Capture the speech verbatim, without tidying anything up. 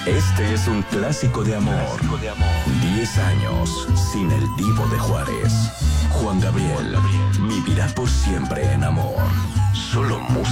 Este es un clásico de amor. Diez años sin el Divo de Juárez. Juan Gabriel, mi vida